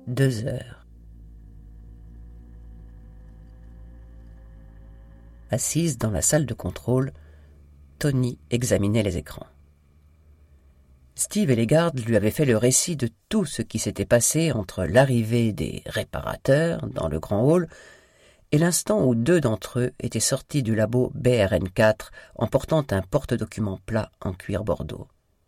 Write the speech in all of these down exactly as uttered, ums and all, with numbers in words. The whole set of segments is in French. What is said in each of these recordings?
Deux heures. Assise dans la salle de contrôle, Tony examinait les écrans. Steve et les gardes lui avaient fait le récit de tout ce qui s'était passé entre l'arrivée des réparateurs dans le grand hall et l'instant où deux d'entre eux étaient sortis du labo B R N quatre en portant un porte-documents plat en cuir bordeaux.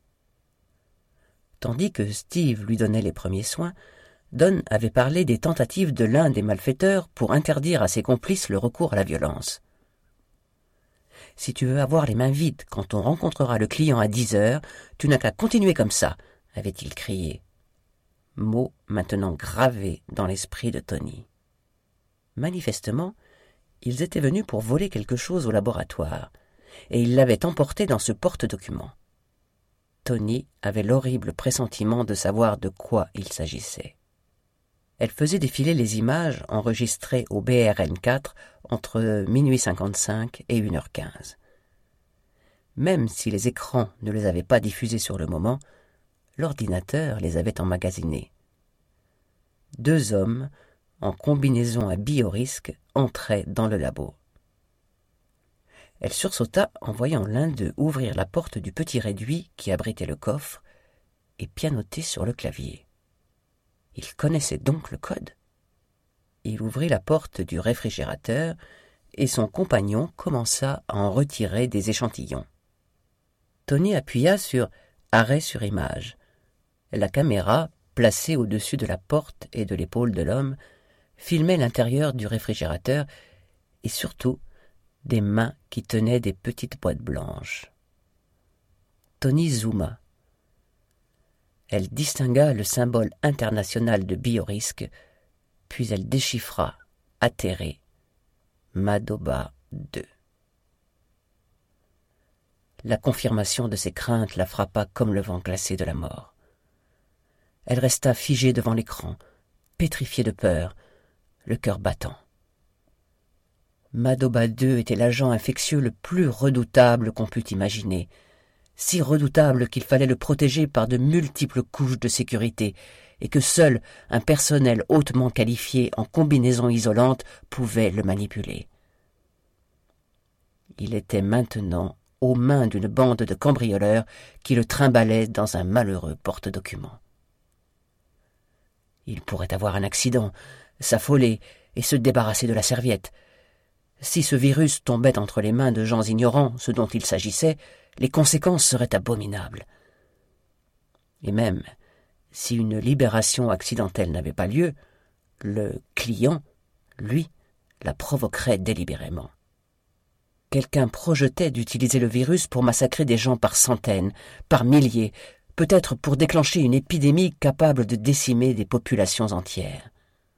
Tandis que Steve lui donnait les premiers soins, Don avait parlé des tentatives de l'un des malfaiteurs pour interdire à ses complices le recours à la violence. « Si tu veux avoir les mains vides quand on rencontrera le client à dix heures, tu n'as qu'à continuer comme ça, » avait-il crié. Mot maintenant gravé dans l'esprit de Tony. Manifestement, ils étaient venus pour voler quelque chose au laboratoire, et ils l'avaient emporté dans ce porte-documents. Tony avait l'horrible pressentiment de savoir de quoi il s'agissait. Elle faisait défiler les images enregistrées au B R N quatre entre minuit cinquante-cinq et une heure quinze. Même si les écrans ne les avaient pas diffusés sur le moment, l'ordinateur les avait emmagasinés. Deux hommes, en combinaison à biorisque, entraient dans le labo. Elle sursauta en voyant l'un d'eux ouvrir la porte du petit réduit qui abritait le coffre et pianoter sur le clavier. Il connaissait donc le code. Il ouvrit la porte du réfrigérateur et son compagnon commença à en retirer des échantillons. Tony appuya sur « Arrêt sur image ». La caméra, placée au-dessus de la porte et de l'épaule de l'homme, filmait l'intérieur du réfrigérateur et surtout des mains qui tenaient des petites boîtes blanches. Tony zooma. Elle distingua le symbole international de biorisque, puis elle déchiffra, atterrée, Madoba deux. La confirmation de ses craintes la frappa comme le vent glacé de la mort. Elle resta figée devant l'écran, pétrifiée de peur, le cœur battant. Madoba deux était l'agent infectieux le plus redoutable qu'on pût imaginer, si redoutable qu'il fallait le protéger par de multiples couches de sécurité et que seul un personnel hautement qualifié en combinaison isolante pouvait le manipuler. Il était maintenant aux mains d'une bande de cambrioleurs qui le trimbalaient dans un malheureux porte-documents. Il pourrait avoir un accident, s'affoler et se débarrasser de la serviette. Si ce virus tombait entre les mains de gens ignorant ce dont il s'agissait, les conséquences seraient abominables. Et même si une libération accidentelle n'avait pas lieu, le client, lui, la provoquerait délibérément. Quelqu'un projetait d'utiliser le virus pour massacrer des gens par centaines, par milliers, peut-être pour déclencher une épidémie capable de décimer des populations entières.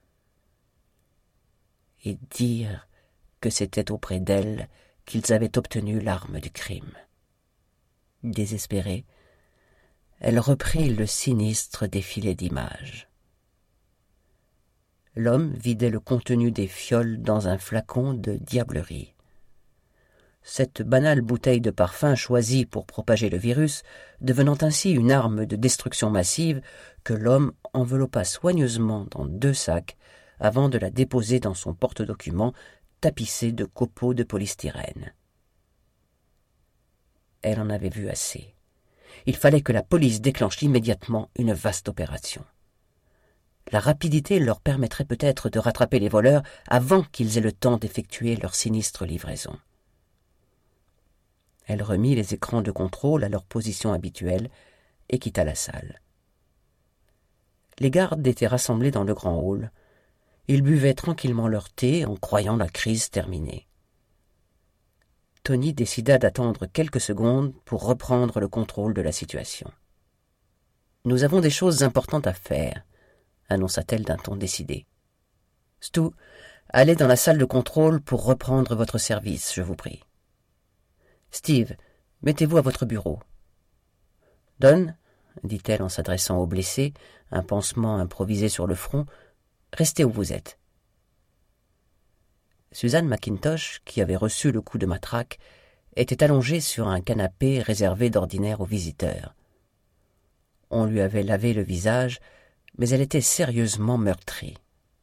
Et dire que c'était auprès d'elle qu'ils avaient obtenu l'arme du crime. Désespérée, elle reprit le sinistre défilé d'images. L'homme vidait le contenu des fioles dans un flacon de diablerie. Cette banale bouteille de parfum choisie pour propager le virus, devenant ainsi une arme de destruction massive que l'homme enveloppa soigneusement dans deux sacs avant de la déposer dans son porte-documents tapissé de copeaux de polystyrène. Elle en avait vu assez. Il fallait que la police déclenche immédiatement une vaste opération. La rapidité leur permettrait peut-être de rattraper les voleurs avant qu'ils aient le temps d'effectuer leur sinistre livraison. Elle remit les écrans de contrôle à leur position habituelle et quitta la salle. Les gardes étaient rassemblés dans le grand hall. Ils buvaient tranquillement leur thé en croyant la crise terminée. Tony décida d'attendre quelques secondes pour reprendre le contrôle de la situation. « Nous avons des choses importantes à faire », annonça-t-elle d'un ton décidé. « Stu, allez dans la salle de contrôle pour reprendre votre service, je vous prie. Steve, mettez-vous à votre bureau. Don, dit-elle en s'adressant au blessé, un pansement improvisé sur le front, restez où vous êtes. » Suzanne McIntosh, qui avait reçu le coup de matraque, était allongée sur un canapé réservé d'ordinaire aux visiteurs. On lui avait lavé le visage mais elle était sérieusement meurtrie.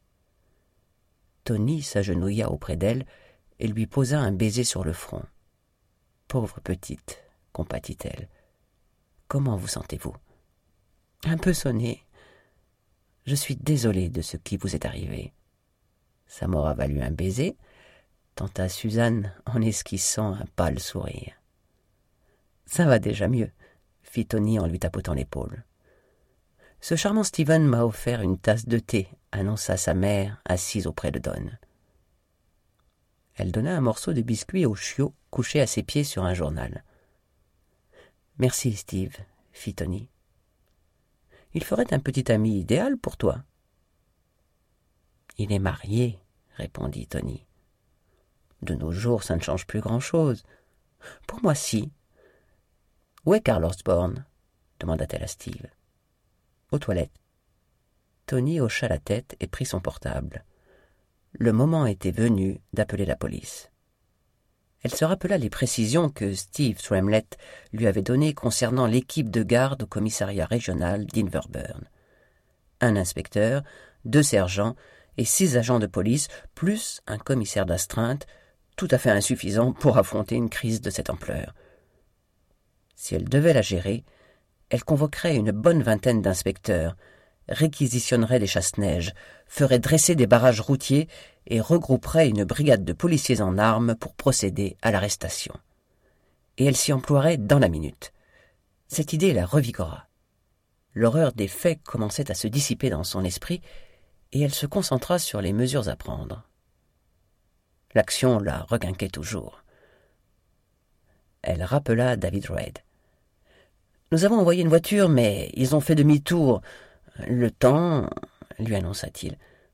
Tony s'agenouilla auprès d'elle et lui posa un baiser sur le front. « Pauvre petite, compatit-elle. Comment vous sentez-vous ? » ?»« Un peu sonnée. Je suis désolée de ce qui vous est arrivé. » »« Ça m'aura valu un baiser, » tenta Suzanne en esquissant un pâle sourire. « Ça va déjà mieux, » fit Tony en lui tapotant l'épaule. « Ce charmant Steven m'a offert une tasse de thé, » annonça sa mère, assise auprès de Don. Elle donna un morceau de biscuit au chiot couché à ses pieds sur un journal. « Merci, Steve, » fit Tony. « Il ferait un petit ami idéal pour toi. »« Il est marié, » répondit Tony. « De nos jours, ça ne change plus grand-chose. Pour moi, si. »« Où est Carl Osborne ?» demanda-t-elle à Steve. « Aux toilettes. » Tony hocha la tête et prit son portable. Le moment était venu d'appeler la police. Elle se rappela les précisions que Steve Tremlett lui avait données concernant l'équipe de garde au commissariat régional d'Inverburn. Un inspecteur, deux sergents et six agents de police, plus un commissaire d'astreinte, tout à fait insuffisant pour affronter une crise de cette ampleur. Si elle devait la gérer, elle convoquerait une bonne vingtaine d'inspecteurs, réquisitionnerait des chasse-neige, ferait dresser des barrages routiers et regrouperait une brigade de policiers en armes pour procéder à l'arrestation. Et elle s'y emploierait dans la minute. Cette idée la revigora. L'horreur des faits commençait à se dissiper dans son esprit et elle se concentra sur les mesures à prendre. L'action la requinquait toujours. Elle rappela David Reid. « Nous avons envoyé une voiture, mais ils ont fait demi-tour. Le temps, lui annonça-t-il. »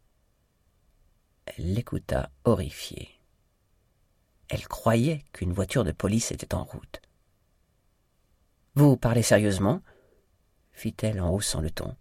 Elle l'écouta horrifiée. Elle croyait qu'une voiture de police était en route. « Vous parlez sérieusement ?» fit-elle en haussant le ton.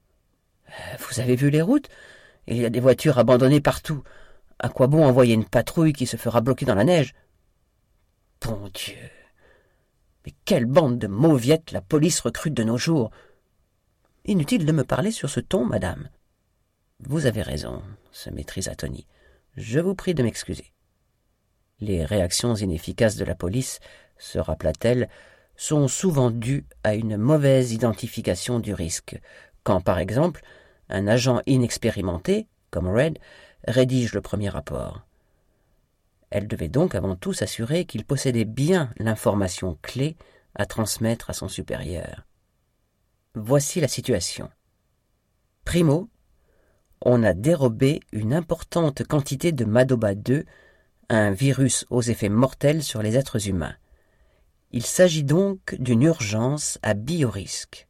« Vous avez vu les routes ? Il y a des voitures abandonnées partout. À quoi bon envoyer une patrouille qui se fera bloquer dans la neige ? Bon Dieu ! Mais quelle bande de mauviettes la police recrute de nos jours ! Inutile de me parler sur ce ton, madame. » Vous avez raison, se maîtrisa Tony. Je vous prie de m'excuser. Les réactions inefficaces de la police, se rappela-t-elle, sont souvent dues à une mauvaise identification du risque, quand, par exemple, un agent inexpérimenté, comme Reid, rédige le premier rapport. Elle devait donc avant tout s'assurer qu'il possédait bien l'information clé à transmettre à son supérieur. Voici la situation. Primo, on a dérobé une importante quantité de Madoba deux, un virus aux effets mortels sur les êtres humains. Il s'agit donc d'une urgence à biorisque.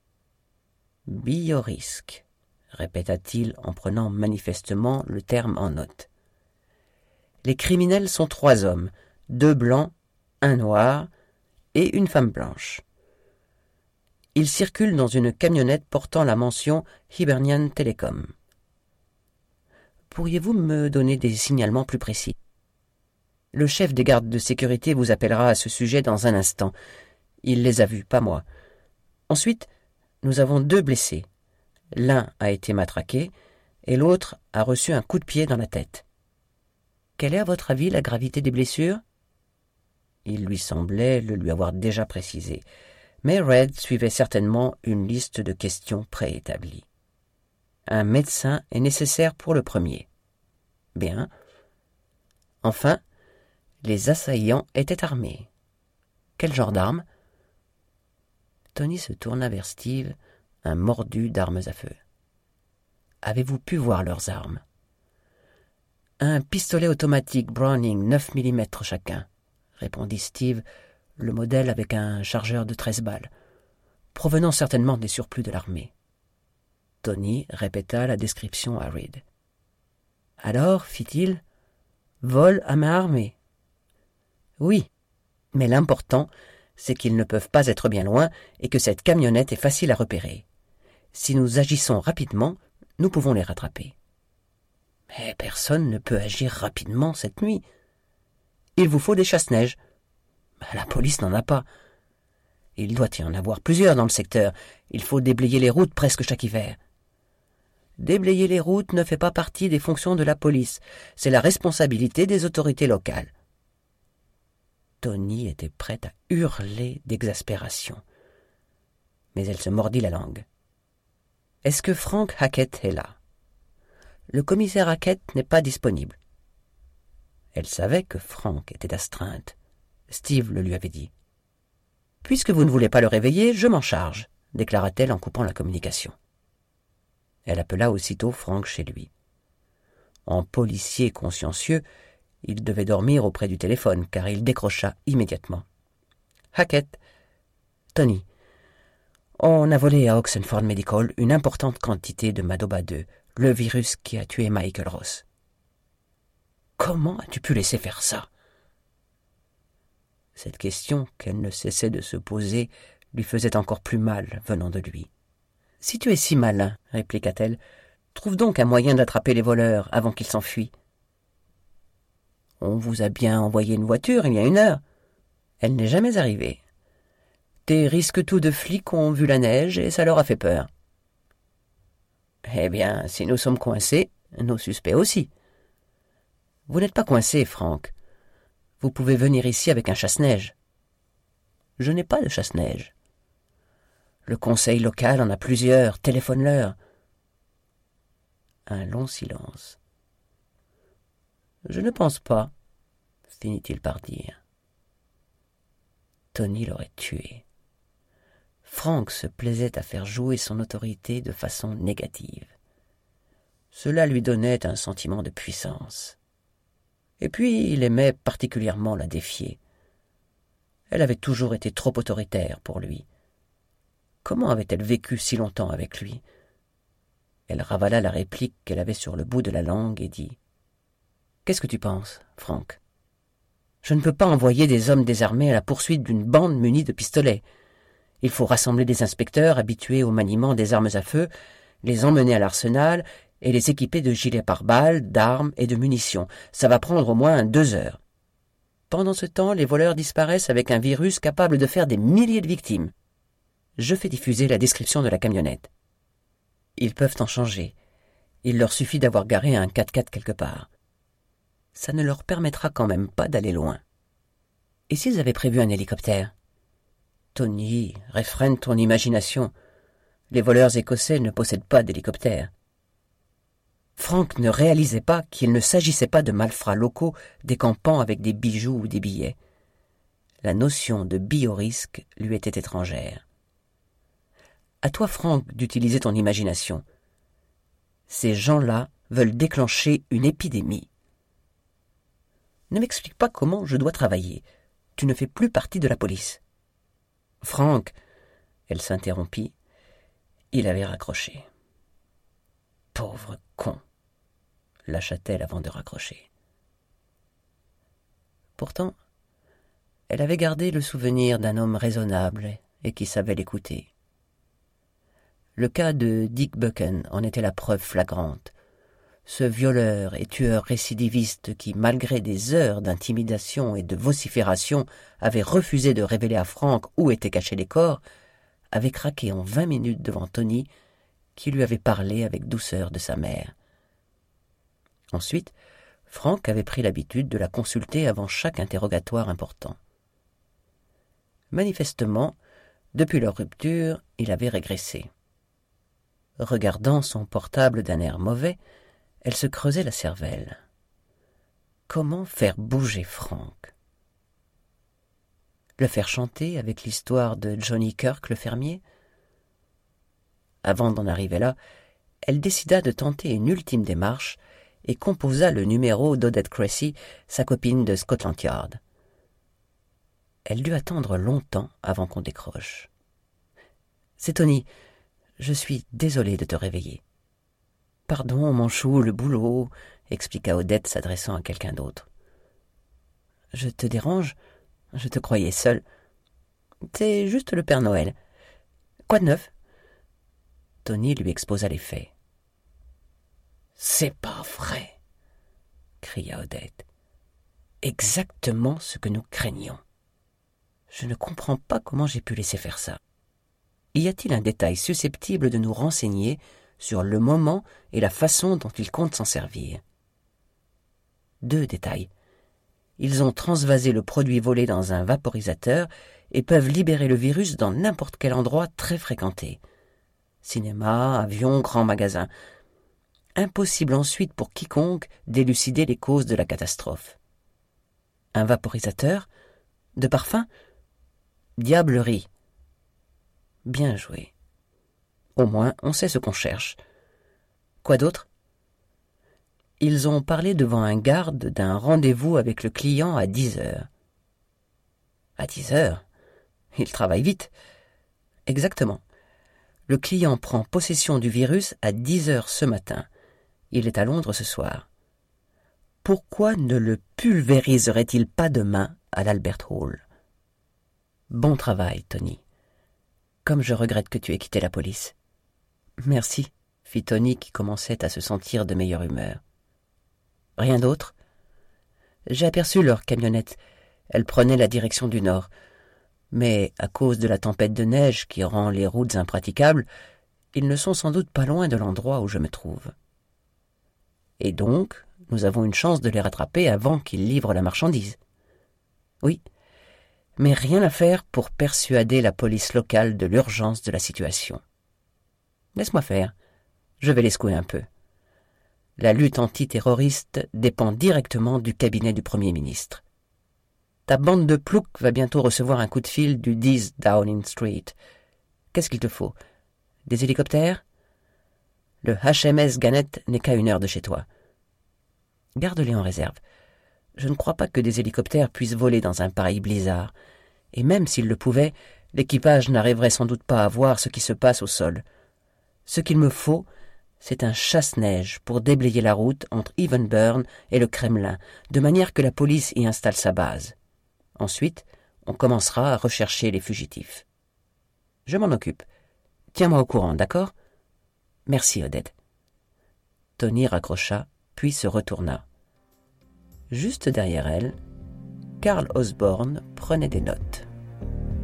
Biorisque, répéta-t-il en prenant manifestement le terme en note. Les criminels sont trois hommes, deux blancs, un noir et une femme blanche. Ils circulent dans une camionnette portant la mention Hibernian Telecom. Pourriez-vous me donner des signalements plus précis ? Le chef des gardes de sécurité vous appellera à ce sujet dans un instant. Il les a vus, pas moi. Ensuite, nous avons deux blessés. L'un a été matraqué et l'autre a reçu un coup de pied dans la tête. Quelle est à votre avis la gravité des blessures ? Il lui semblait le lui avoir déjà précisé, mais Reid suivait certainement une liste de questions préétablies. Un médecin est nécessaire pour le premier. Bien. Enfin, les assaillants étaient armés. Quel genre d'armes ? Tony se tourna vers Steve, un mordu d'armes à feu. Avez-vous pu voir leurs armes ? Un pistolet automatique Browning neuf millimètres chacun, répondit Steve, le modèle avec un chargeur de treize balles, provenant certainement des surplus de l'armée. Tony répéta la description à Reid. Alors, fit-il, vol à main armée. Oui, mais l'important, c'est qu'ils ne peuvent pas être bien loin et que cette camionnette est facile à repérer. Si nous agissons rapidement, nous pouvons les rattraper. Mais personne ne peut agir rapidement cette nuit. Il vous faut des chasse-neige. La police n'en a pas. Il doit y en avoir plusieurs dans le secteur. Il faut déblayer les routes presque chaque hiver. Déblayer les routes ne fait pas partie des fonctions de la police. C'est la responsabilité des autorités locales. » Tony était prête à hurler d'exaspération. Mais elle se mordit la langue. « Est-ce que Frank Hackett est là ? » ?»« Le commissaire Hackett n'est pas disponible. » Elle savait que Frank était astreinte. Steve le lui avait dit. « Puisque vous ne voulez pas le réveiller, je m'en charge, » déclara-t-elle en coupant la communication. Elle appela aussitôt Frank chez lui. En policier consciencieux, il devait dormir auprès du téléphone, car il décrocha immédiatement. « Hackett, Tony, on a volé à Oxenford Medical une importante quantité de Madoba deux, le virus qui a tué Michael Ross. »« Comment as-tu pu laisser faire ça ?» Cette question qu'elle ne cessait de se poser lui faisait encore plus mal venant de lui. « Si tu es si malin, répliqua-t-elle, trouve donc un moyen d'attraper les voleurs avant qu'ils s'enfuient. »« On vous a bien envoyé une voiture il y a une heure. Elle n'est jamais arrivée. Tes risques-tout de flics ont vu la neige et ça leur a fait peur. »« Eh bien, si nous sommes coincés, nos suspects aussi. »« Vous n'êtes pas coincé, Frank. Vous pouvez venir ici avec un chasse-neige. »« Je n'ai pas de chasse-neige. »« Le conseil local en a plusieurs, téléphone-leur. » Un long silence. « Je ne pense pas, » finit-il par dire. Tony l'aurait tué. Frank se plaisait à faire jouer son autorité de façon négative. Cela lui donnait un sentiment de puissance. Et puis il aimait particulièrement la défier. Elle avait toujours été trop autoritaire pour lui. Comment avait-elle vécu si longtemps avec lui ? Elle ravala la réplique qu'elle avait sur le bout de la langue et dit « Qu'est-ce que tu penses, Frank ? Je ne peux pas envoyer des hommes désarmés à la poursuite d'une bande munie de pistolets. Il faut rassembler des inspecteurs habitués au maniement des armes à feu, les emmener à l'arsenal et les équiper de gilets pare-balles, d'armes et de munitions. Ça va prendre au moins deux heures. Pendant ce temps, les voleurs disparaissent avec un virus capable de faire des milliers de victimes. Je fais diffuser la description de la camionnette. Ils peuvent en changer. Il leur suffit d'avoir garé un quatre-quatre quelque part. Ça ne leur permettra quand même pas d'aller loin. Et s'ils avaient prévu un hélicoptère ? Tony, réfrène ton imagination. Les voleurs écossais ne possèdent pas d'hélicoptère. Frank ne réalisait pas qu'il ne s'agissait pas de malfrats locaux décampant avec des bijoux ou des billets. La notion de biorisque lui était étrangère. À toi, Frank, d'utiliser ton imagination. Ces gens-là veulent déclencher une épidémie. Ne m'explique pas comment je dois travailler. Tu ne fais plus partie de la police. Frank, elle s'interrompit. Il avait raccroché. Pauvre con, lâcha-t-elle avant de raccrocher. Pourtant, elle avait gardé le souvenir d'un homme raisonnable et qui savait l'écouter. Le cas de Dick Buchan en était la preuve flagrante. Ce violeur et tueur récidiviste qui, malgré des heures d'intimidation et de vocifération, avait refusé de révéler à Frank où étaient cachés les corps, avait craqué en vingt minutes devant Tony, qui lui avait parlé avec douceur de sa mère. Ensuite, Frank avait pris l'habitude de la consulter avant chaque interrogatoire important. Manifestement, depuis leur rupture, il avait régressé. Regardant son portable d'un air mauvais, elle se creusait la cervelle. Comment faire bouger Frank ? Le faire chanter avec l'histoire de Johnny Kirk le fermier ? Avant d'en arriver là, elle décida de tenter une ultime démarche et composa le numéro d'Odette Cressy, sa copine de Scotland Yard. Elle dut attendre longtemps avant qu'on décroche. « C'est Tony. Je suis désolée de te réveiller. »« Pardon, mon chou, le boulot, » expliqua Odette s'adressant à quelqu'un d'autre. « Je te dérange ? Je te croyais seule. C'est juste le Père Noël. Quoi de neuf ?» Tony lui exposa les faits. « C'est pas vrai !» cria Odette. « Exactement ce que nous craignions. Je ne comprends pas comment j'ai pu laisser faire ça. Y a-t-il un détail susceptible de nous renseigner sur le moment et la façon dont ils comptent s'en servir. Deux détails. Ils ont transvasé le produit volé dans un vaporisateur et peuvent libérer le virus dans n'importe quel endroit très fréquenté. Cinéma, avion, grand magasin. Impossible ensuite pour quiconque d'élucider les causes de la catastrophe. Un vaporisateur? De parfum? Diablerie. Bien joué. Au moins, on sait ce qu'on cherche. Quoi d'autre? Ils ont parlé devant un garde d'un rendez-vous avec le client à dix heures. À dix heures? Il travaille vite. Exactement. Le client prend possession du virus à dix heures ce matin. Il est à Londres ce soir. Pourquoi ne le pulvériserait-il pas demain à l'Albert Hall? Bon travail, Tony. Comme je regrette que tu aies quitté la police. Merci, fit Tony qui commençait à se sentir de meilleure humeur. Rien d'autre? J'ai aperçu leur camionnette. Elle prenait la direction du nord. Mais à cause de la tempête de neige qui rend les routes impraticables, ils ne sont sans doute pas loin de l'endroit où je me trouve. Et donc, nous avons une chance de les rattraper avant qu'ils livrent la marchandise. Oui, mais rien à faire pour persuader la police locale de l'urgence de la situation. Laisse-moi faire, je vais les secouer un peu. La lutte antiterroriste dépend directement du cabinet du Premier ministre. Ta bande de ploucs va bientôt recevoir un coup de fil du dix Downing Street. Qu'est-ce qu'il te faut? Des hélicoptères? Le H M S Gannet n'est qu'à une heure de chez toi. Garde-les en réserve. Je ne crois pas que des hélicoptères puissent voler dans un pareil blizzard. Et même s'ils le pouvaient, l'équipage n'arriverait sans doute pas à voir ce qui se passe au sol. Ce qu'il me faut, c'est un chasse-neige pour déblayer la route entre Evenburn et le Kremlin, de manière que la police y installe sa base. Ensuite, on commencera à rechercher les fugitifs. Je m'en occupe. Tiens-moi au courant, d'accord? Merci, Odette. Tony raccrocha, puis se retourna. Juste derrière elle, Karl Osborne prenait des notes.